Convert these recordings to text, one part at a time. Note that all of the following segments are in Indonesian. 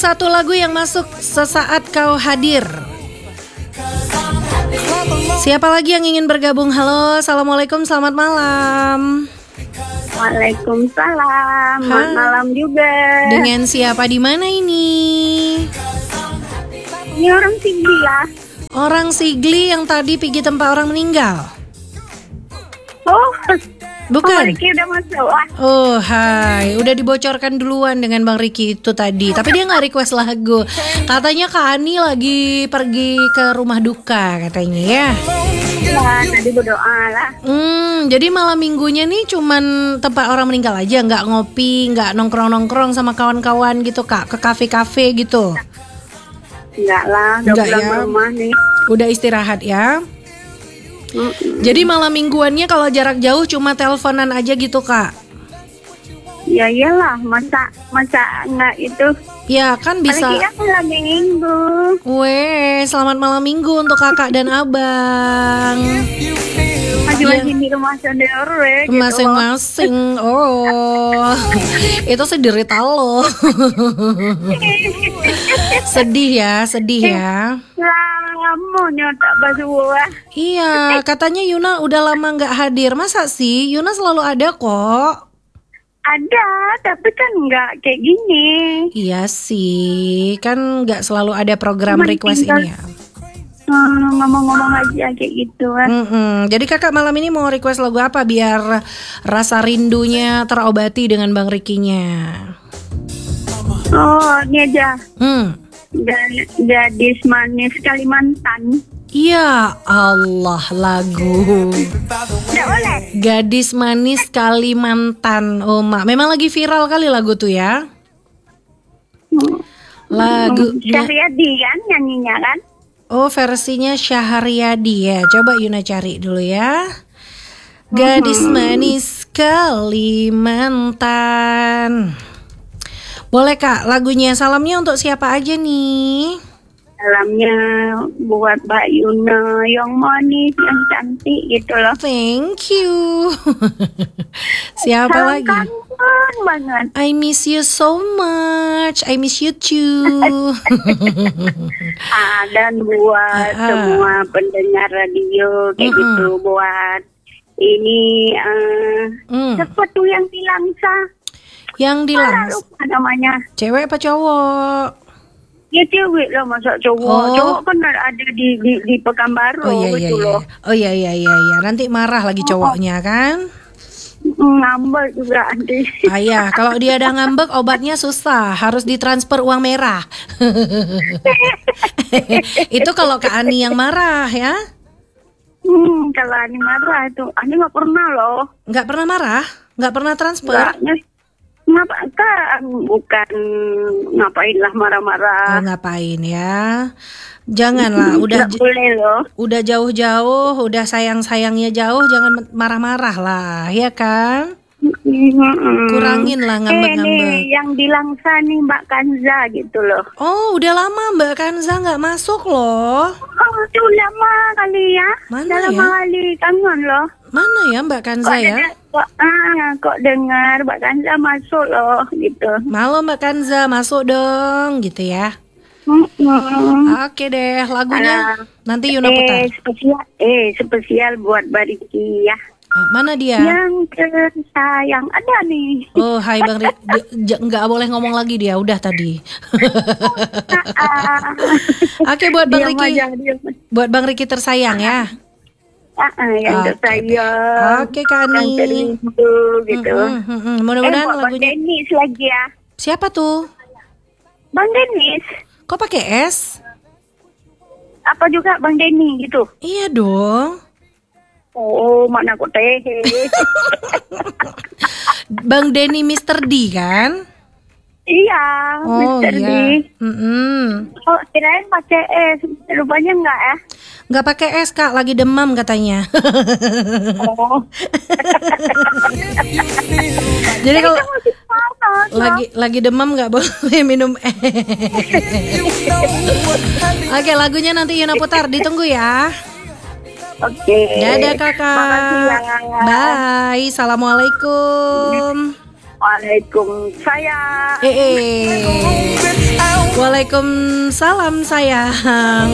satu lagu yang masuk sesaat kau hadir. Siapa lagi yang ingin bergabung? Halo, assalamualaikum, selamat malam. Waalaikumsalam, selamat malam juga. Dengan siapa di mana ini? Ini orang Sigli lah. Orang Sigli yang tadi pergi tempat orang meninggal. Oh, bukan? Ricky udah masuk. Oh, hai. Udah dibocorkan duluan dengan Bang Ricky itu tadi. Tapi dia nggak request lagu. Katanya Kak Ani lagi pergi ke rumah duka katanya ya. Ya, tadi berdoa lah. Jadi malam minggunya nih cuman tempat orang meninggal aja, nggak ngopi, nggak nongkrong-nongkrong sama kawan-kawan gitu Kak, ke kafe-kafe gitu. Enggak lah, udah pulang ke rumah nih. Udah istirahat ya. Jadi malam mingguannya kalau jarak jauh cuma teleponan aja gitu Kak. Ya iyalah, masa enggak itu. Ya kan bisa. Apalagi kan lagi minggu. Weh, selamat malam minggu untuk kakak dan abang. Masing-masing di rumah sendiri gitu. Masing-masing. Oh, itu sederita lo. Sedih ya. Kamu nyotak basuh. Iya, katanya Yuna udah lama nggak hadir. Masa sih? Yuna selalu ada kok. Ada, tapi kan nggak kayak gini. Iya sih, kan nggak selalu ada program request ini ya. Ngomong-ngomong aja kayak gitu kan. Jadi kakak malam ini mau request lagu apa biar rasa rindunya terobati dengan Bang Ricky-nya? Oh, ini aja. Gadis manis Kalimantan. Ya Allah, lagu Tidak boleh. Gadis manis Kalimantan. Oh mak, memang lagi viral kali lagu tuh ya. Lagu Syahriadi kan nyanyinya kan. Oh, versinya Syahriadi ya. Coba Yuna cari dulu ya. Gadis manis Kalimantan. Boleh Kak, lagunya salamnya untuk siapa aja nih? Salamnya buat Mbak Yuna yang manis, yang cantik gitu loh. Thank you. Siapa Salam lagi? kangen banget. I miss you so much. I miss you too. Dan buat semua pendengar radio kayak gitu, buat ini sesuatu yang dilangsa. Yang dilangsa. Lupa namanya. Cewek apa cowok? Ya cewek lah, masa cowok. Cowok kan ada di Pekanbaru gitu loh. Oh iya. Nanti marah lagi cowoknya kan? Ngambek juga nanti. Ayah, kalau dia ada ngambek obatnya susah, harus ditransfer uang merah. Itu kalau Kak Ani yang marah ya? Kalau Ani marah itu, Ani nggak pernah loh. Nggak pernah marah? Nggak pernah transfer? Bukan ngapain lah marah-marah. Oh, ngapain ya? Janganlah, udah boleh loh. Udah jauh-jauh, udah sayang-sayangnya jauh, jangan marah-marah lah, ya kan? Kurangin lah ngambek-ngambek. Yang dilangsa nih Mbak Kanza gitu loh. Oh, udah lama Mbak Kanza nggak masuk loh. Oh, itu lama kali ya. Mana udah ya? Lama kali, kangen loh. Mana ya Mbak Kanza ya? Kok dengar Mbak Kanza masuk loh gitu. Malam Mbak Kanza masuk dong gitu ya. Oke deh, lagunya nanti Yuna putar. Spesial buat Bariki ya. Mana dia? Yang tersayang ada nih. Oh, hai Bang Ricky. Nggak boleh ngomong lagi dia, udah tadi. Oke, buat Bang Ricky. Buat Bang Ricky tersayang ya. Yang tersayang. Oke, Kak Ani. Yang terindu gitu. Mudah-mudahan buat lagunya. Bang Dennis lagi ya. Siapa tuh? Bang Dennis. Kok pakai S? Apa juga Bang Denny gitu? Iya dong. Oh, mana kok teh. Bang Denny Mr. D kan? Iya, Oh Mr. D. iya. Oh, kirain pakai S. Rupanya enggak ya? Nggak pakai S Kak, lagi demam katanya. Oh. Jadi kalau lagi demam nggak boleh minum es. Oke, lagunya nanti Yuna putar, ditunggu ya. Oke. Dadah kakak. Makasih ya. Bye. Assalamualaikum. Waalaikumsalam. Wah. Waalaikumsalam sayang.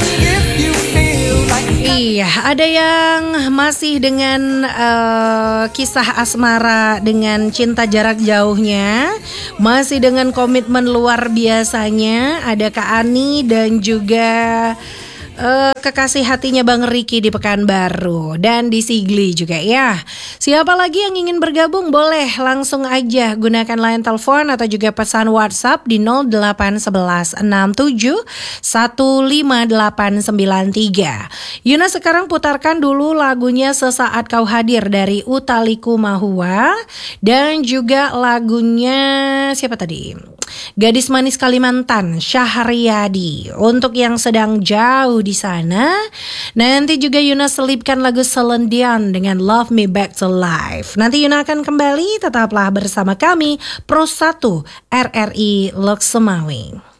Iya, ada yang masih dengan kisah asmara dengan cinta jarak jauhnya, masih dengan komitmen luar biasanya. Ada Kak Ani dan juga kekasih hatinya Bang Riki di Pekanbaru dan di Sigli juga ya. Siapa lagi yang ingin bergabung boleh langsung aja gunakan line telepon atau juga pesan WhatsApp di 0811 67 15893. Yuna sekarang putarkan dulu lagunya Sesaat Kau Hadir dari Utha Likumahua dan juga lagunya siapa tadi? Gadis Manis Kalimantan, Syahriadi. Untuk yang sedang jauh di sana, nanti juga Yuna selipkan lagu Celine Dion dengan Love Me Back to Life. Nanti Yuna akan kembali, tetaplah bersama kami Pro 1 RRI Lok Sumawi.